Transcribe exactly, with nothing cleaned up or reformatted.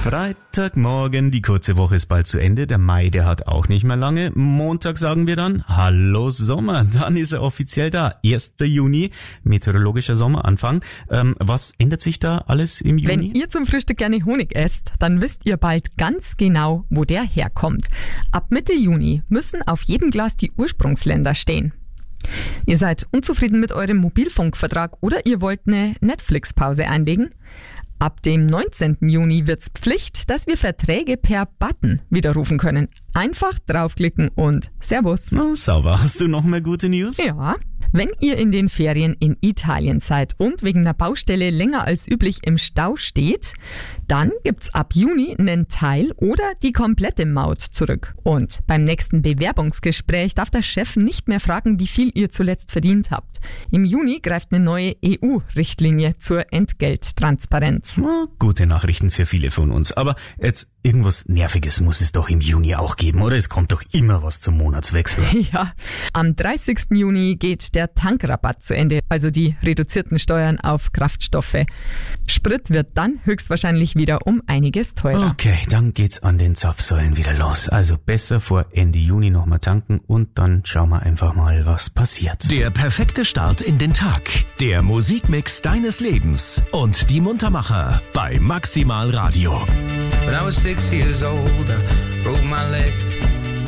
Freitagmorgen, die kurze Woche ist bald zu Ende. Der Mai, der hat auch nicht mehr lange. Montag sagen wir dann, hallo Sommer. Dann ist er offiziell da. erster Juni, meteorologischer Sommeranfang. Ähm, was ändert sich da alles im Juni? Wenn ihr zum Frühstück gerne Honig esst, dann wisst ihr bald ganz genau, wo der herkommt. Ab Mitte Juni müssen auf jedem Glas die Ursprungsländer stehen. Ihr seid unzufrieden mit eurem Mobilfunkvertrag oder ihr wollt eine Netflix-Pause einlegen? Ab dem neunzehnten Juni wird's Pflicht, dass wir Verträge per Button widerrufen können. Einfach draufklicken und Servus. Oh, sauber. Hast du noch mehr gute News? Ja. Wenn ihr in den Ferien in Italien seid und wegen einer Baustelle länger als üblich im Stau steht, dann gibt's ab Juni einen Teil oder die komplette Maut zurück. Und beim nächsten Bewerbungsgespräch darf der Chef nicht mehr fragen, wie viel ihr zuletzt verdient habt. Im Juni greift eine neue E U-Richtlinie zur Entgelttransparenz. Oh, gute Nachrichten für viele von uns. Aber jetzt irgendwas Nerviges muss es doch im Juni auch geben, oder? Es kommt doch immer was zum Monatswechsel. Ja, am dreißigsten Juni geht der Tankrabatt zu Ende, also die reduzierten Steuern auf Kraftstoffe. Sprit wird dann höchstwahrscheinlich wieder um einiges teurer. Okay, dann geht's an den Zapfsäulen wieder los. Also besser vor Ende Juni nochmal tanken und dann schauen wir einfach mal, was passiert. Der perfekte Start in den Tag. Der Musikmix deines Lebens und die Muntermacher bei Maximal Radio. When I was six years old, I broke my leg.